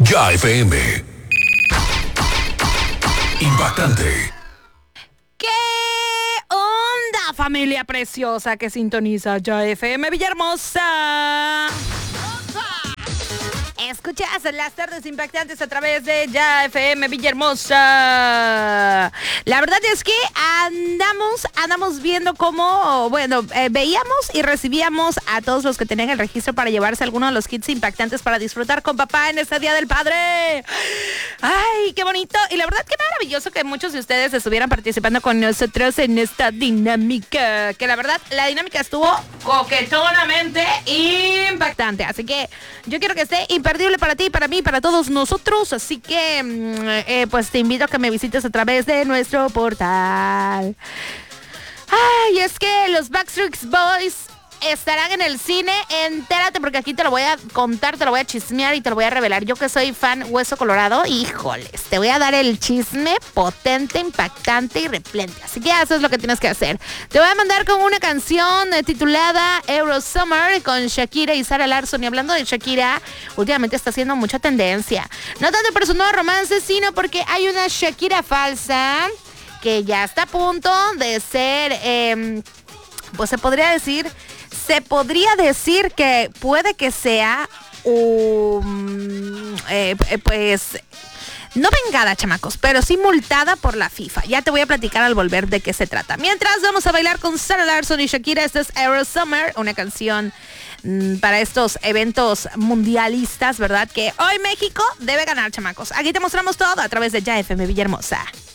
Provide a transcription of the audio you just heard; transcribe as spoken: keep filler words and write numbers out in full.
Ya F M. Impactante. ¿Qué onda, familia preciosa que sintoniza Ya F M Villahermosa? Escuchas las tardes impactantes a través de Ya F M Villahermosa. La verdad es que andamos, andamos viendo cómo, bueno, eh, veíamos y recibíamos a todos los que tenían el registro para llevarse algunos de los kits impactantes para disfrutar con papá en este Día del Padre. ¡Ay, qué bonito! Y la verdad que maravilloso que muchos de ustedes estuvieran participando con nosotros en esta dinámica. Que la verdad, la dinámica estuvo coquetonamente impactante. Así que yo quiero que esté imperdible para ti, para mí, para todos nosotros. Así que, eh, pues te invito a que me visites a través de nuestro portal. Ay, es que los Backstreet Boys estarán en el cine. Entérate porque aquí te lo voy a contar, te lo voy a chismear y te lo voy a revelar. Yo que soy fan hueso colorado, híjoles, te voy a dar el chisme potente, impactante y replente. Así que eso es lo que tienes que hacer. Te voy a mandar con una canción eh, titulada Euro Summer con Shakira y Sara Larsson. Y hablando de Shakira, últimamente está haciendo mucha tendencia. No tanto por su nuevo romance, sino porque hay una Shakira falsa que ya está a punto de ser, eh, pues se podría decir... Se podría decir que puede que sea un, eh, pues, no vengada, chamacos, pero sí multada por la FIFA. Ya te voy a platicar al volver de qué se trata. Mientras, vamos a bailar con Sara Larsson y Shakira. Esta es Euro Summer, una canción mmm, para estos eventos mundialistas, ¿verdad? Que hoy México debe ganar, chamacos. Aquí te mostramos todo a través de Ya F M Villahermosa.